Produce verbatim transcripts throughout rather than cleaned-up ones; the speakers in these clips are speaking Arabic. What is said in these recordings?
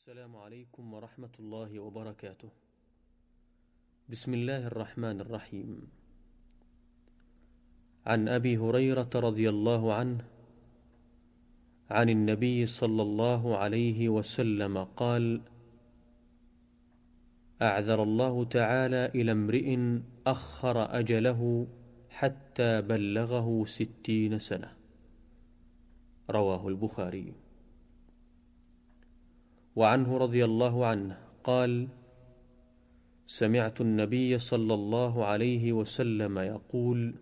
السلام عليكم ورحمة الله وبركاته. بسم الله الرحمن الرحيم. عن أبي هريرة رضي الله عنه عن النبي صلى الله عليه وسلم قال: أعذر الله تعالى إلى امرئ أخر أجله حتى بلغه ستين سنة. رواه البخاري. وعنه رضي الله عنه قال: سمعت النبي صلى الله عليه وسلم يقول: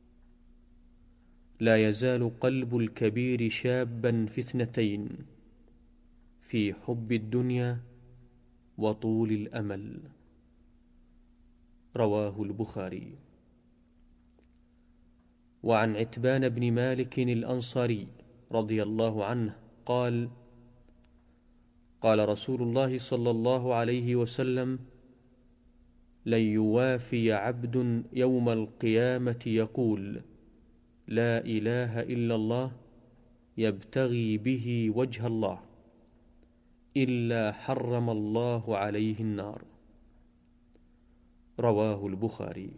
لا يزال قلب الكبير شابا في اثنتين، في حب الدنيا وطول الأمل. رواه البخاري. وعن عتبان بن مالك الأنصاري رضي الله عنه قال: قال رسول الله صلى الله عليه وسلم: لن يوافي عبد يوم القيامة يقول لا إله إلا الله يبتغي به وجه الله إلا حرم الله عليه النار. رواه البخاري.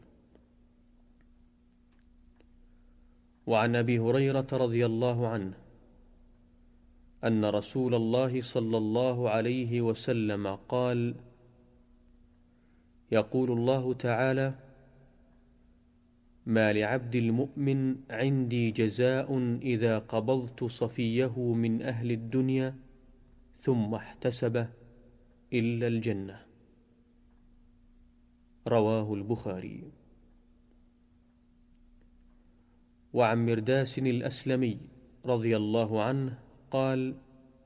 وعن أبي هريرة رضي الله عنه أن رسول الله صلى الله عليه وسلم قال: يقول الله تعالى: ما لعبد المؤمن عندي جزاء إذا قبضت صفيه من أهل الدنيا ثم احتسبه إلا الجنة. رواه البخاري. وعن مرداس الأسلمي رضي الله عنه قال: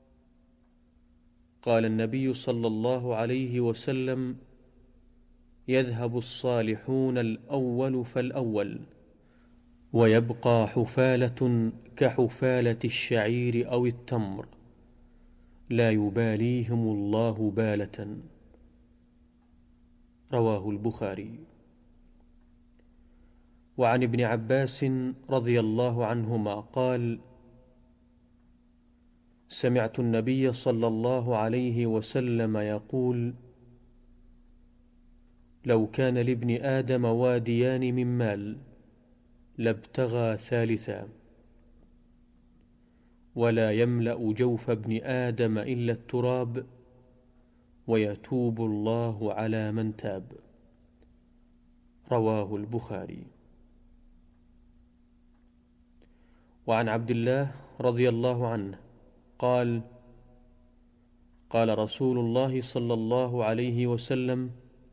قال النبي صلى الله عليه وسلم: يذهب الصالحون الأول فالأول، ويبقى حفالة كحفالة الشعير أو التمر، لا يباليهم الله بالة. رواه البخاري. وعن ابن عباس رضي الله عنهما قال: سمعت النبي صلى الله عليه وسلم يقول: لو كان لابن آدم واديان من مال لابتغى ثالثا، ولا يملأ جوف ابن آدم إلا التراب، ويتوب الله على من تاب. رواه البخاري. وعن عبد الله رضي الله عنه قال: قال رسول الله صلى الله عليه وسلم: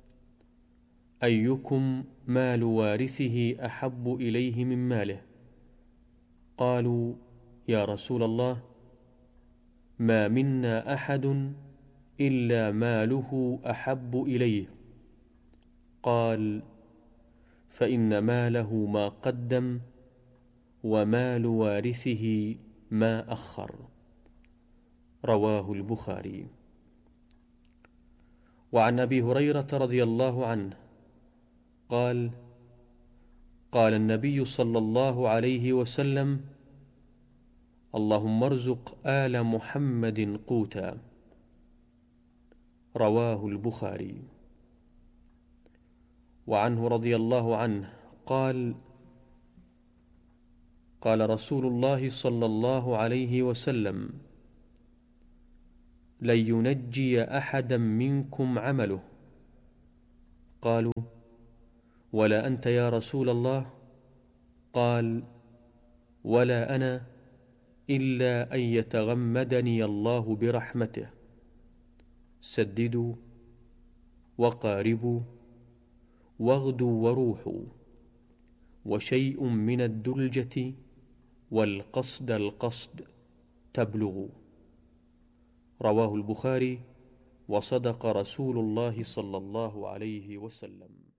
أيكم مال وارثه أحب إليه من ماله؟ قالوا: يا رسول الله، ما منا أحد إلا ماله أحب إليه. قال: فإن ماله ما قدم، ومال وارثه ما أخر. رواه البخاري. وعن أبي هريرة رضي الله عنه قال: قال النبي صلى الله عليه وسلم: اللهم ارزق آل محمد قوتا. رواه البخاري. وعنه رضي الله عنه قال: قال رسول الله صلى الله عليه وسلم: لن ينجي أحدا منكم عمله. قالوا: ولا أنت يا رسول الله؟ قال: ولا أنا، إلا أن يتغمدني الله برحمته. سددوا وقاربوا واغدوا وروحوا، وشيء من الدلجة والقصد القصد تبلغوا. رواه البخاري. وصدق رسول الله صلى الله عليه وسلم.